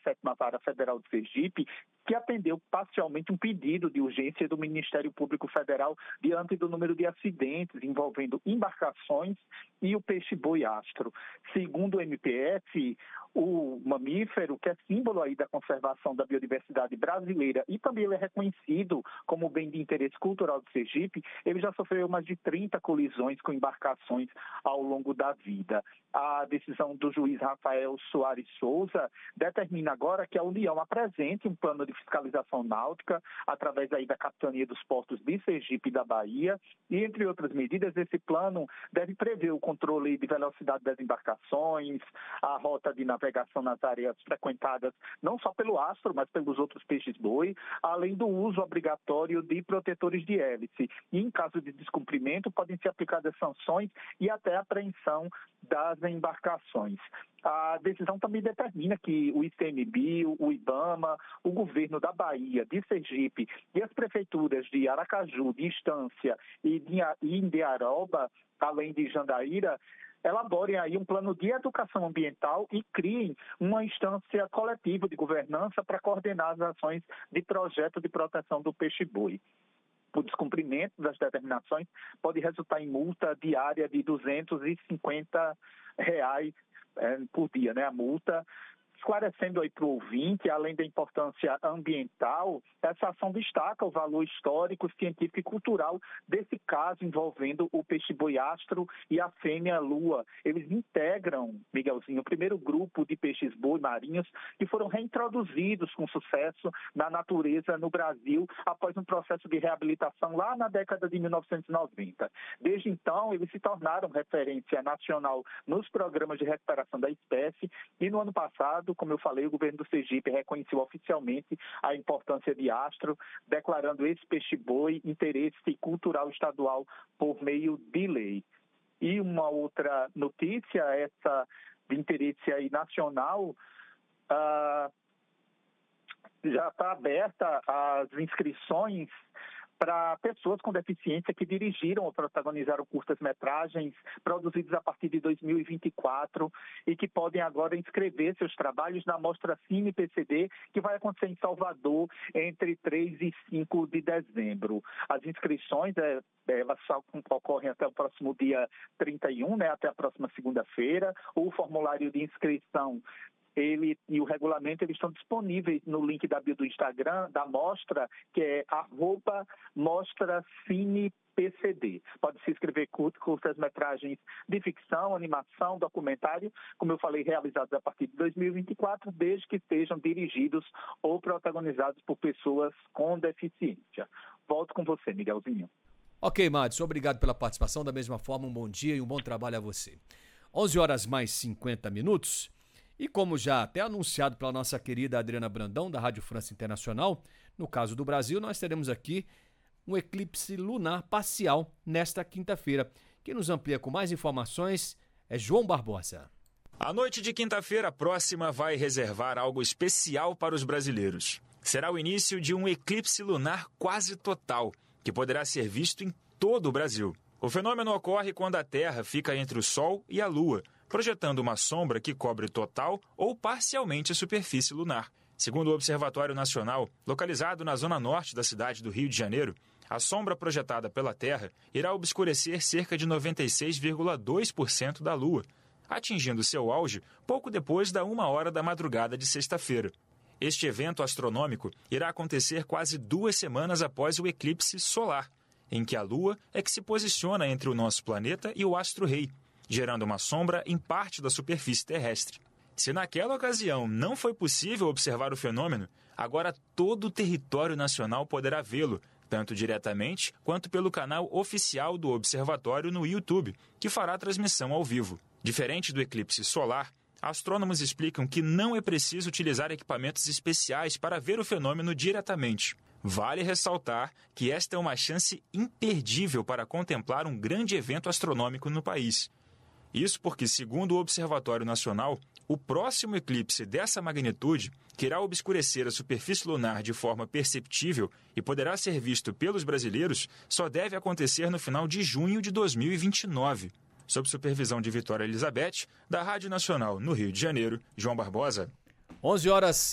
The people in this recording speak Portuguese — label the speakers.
Speaker 1: 7ª Vara Federal de Sergipe, que atendeu parcialmente um pedido de urgência do Ministério Público Federal diante do número de acidentes envolvendo embarcações e o peixe-boi astro. Segundo o MPF, o mamífero, que é símbolo aí da conservação da biodiversidade brasileira e também ele é reconhecido como bem de interesse cultural de Sergipe, ele já sofreu mais de 30 colisões com embarcações ao longo da vida. A decisão do juiz Rafael Soares Souza determina agora que a União apresente um plano de fiscalização náutica através aí da Capitania dos Portos de Sergipe e da Bahia e, entre outras medidas, esse plano deve prever o controle de velocidade das embarcações, a rota de navegação nas áreas frequentadas não só pelo astro, mas pelos outros peixes-boi, além do uso obrigatório de protetores de hélice. E, em caso de descumprimento, podem ser aplicadas sanções e até apreensão das embarcações. A decisão também determina que o ICMBio, o IBAMA, o governo da Bahia, de Sergipe e as prefeituras de Aracaju, de Estância e de Indiaroba, além de Jandaíra, elaborem aí um plano de educação ambiental e criem uma instância coletiva de governança para coordenar as ações de projeto de proteção do peixe-boi. O descumprimento das determinações pode resultar em multa diária de R$ 250 por dia, né? A multa. Esclarecendo aí para o ouvinte, além da importância ambiental, essa ação destaca o valor histórico, científico e cultural desse caso envolvendo o peixe-boi astro e a fêmea lua. Eles integram, Miguelzinho, o primeiro grupo de peixes-boi marinhos que foram reintroduzidos com sucesso na natureza no Brasil após um processo de reabilitação lá na década de 1990. Desde então, eles se tornaram referência nacional nos programas de recuperação da espécie e no ano passado, como eu falei, o governo do Sergipe reconheceu oficialmente a importância de astro, declarando esse peixe-boi interesse cultural estadual por meio de lei. E uma outra notícia, essa de interesse aí nacional, já está aberta as inscrições para pessoas com deficiência que dirigiram ou protagonizaram curtas-metragens produzidos a partir de 2024 e que podem agora inscrever seus trabalhos na Mostra Cine PCD, que vai acontecer em Salvador entre 3 e 5 de dezembro. As inscrições elas só ocorrem até o próximo dia 31, né, até a próxima segunda-feira. O formulário de inscrição e o regulamento eles estão disponíveis no link da bio do Instagram da Mostra, que é @MostraCinePCD. Pode se inscrever curtas-metragens de ficção, animação, documentário, como eu falei, realizados a partir de 2024, desde que sejam dirigidos ou protagonizados por pessoas com deficiência. Volto com você, Miguelzinho.
Speaker 2: Ok, Madison, obrigado pela participação. Da mesma forma, um bom dia e um bom trabalho a você. 11h mais 50. E como já até anunciado pela nossa querida Adriana Brandão, da Rádio França Internacional, no caso do Brasil, nós teremos aqui um eclipse lunar parcial nesta quinta-feira. Quem nos amplia com mais informações é João Barbosa.
Speaker 3: A noite de quinta-feira próxima vai reservar algo especial para os brasileiros. Será o início de um eclipse lunar quase total, que poderá ser visto em todo o Brasil. O fenômeno ocorre quando a Terra fica entre o Sol e a Lua, projetando uma sombra que cobre total ou parcialmente a superfície lunar. Segundo o Observatório Nacional, localizado na zona norte da cidade do Rio de Janeiro, a sombra projetada pela Terra irá obscurecer cerca de 96,2% da Lua, atingindo seu auge pouco depois da 1h da madrugada de sexta-feira. Este evento astronômico irá acontecer quase 2 semanas após o eclipse solar, em que a Lua é que se posiciona entre o nosso planeta e o astro-rei, gerando uma sombra em parte da superfície terrestre. Se naquela ocasião não foi possível observar o fenômeno, agora todo o território nacional poderá vê-lo, tanto diretamente quanto pelo canal oficial do Observatório no YouTube, que fará transmissão ao vivo. Diferente do eclipse solar, astrônomos explicam que não é preciso utilizar equipamentos especiais para ver o fenômeno diretamente. Vale ressaltar que esta é uma chance imperdível para contemplar um grande evento astronômico no país. Isso porque, segundo o Observatório Nacional, o próximo eclipse dessa magnitude, que irá obscurecer a superfície lunar de forma perceptível e poderá ser visto pelos brasileiros, só deve acontecer no final de junho de 2029. Sob supervisão de Vitória Elizabeth, da Rádio Nacional no Rio de Janeiro, João Barbosa.
Speaker 2: 11h.